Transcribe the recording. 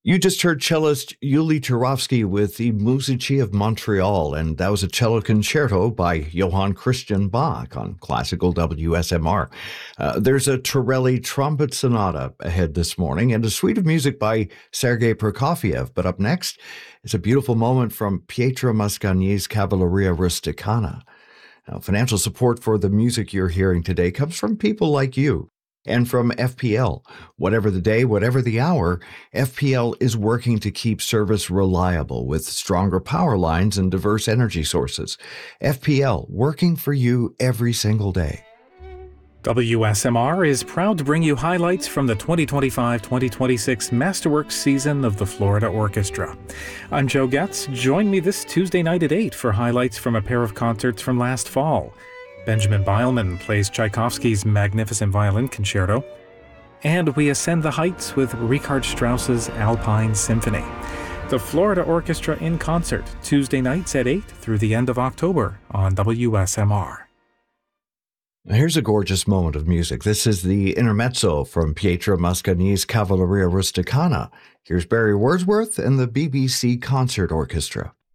You just heard cellist Yuli Turovsky with the Musici of Montreal, and that was a cello concerto by Johann Christian Bach on classical WSMR. There's a Torelli trumpet sonata ahead this morning and a suite of music by Sergei Prokofiev. But up next is a beautiful moment from Pietro Mascagni's Cavalleria Rusticana. Now, financial support for the music you're hearing today comes from people like you. And from FPL. Whatever the day, whatever the hour, FPL is working to keep service reliable with stronger power lines and diverse energy sources. FPL, working for you every single day. WSMR is proud to bring you highlights from the 2025-2026 Masterworks season of the Florida Orchestra. I'm Joe Getz. Join me this Tuesday night at 8 for highlights from a pair of concerts from last fall. Benjamin Beilman plays Tchaikovsky's Magnificent Violin Concerto, and we ascend the heights with Richard Strauss's Alpine Symphony. The Florida Orchestra in concert, Tuesday nights at 8 through the end of October on WSMR. Here's a gorgeous moment of music. This is the intermezzo from Pietro Mascagni's Cavalleria Rusticana. Here's Barry Wordsworth and the BBC Concert Orchestra.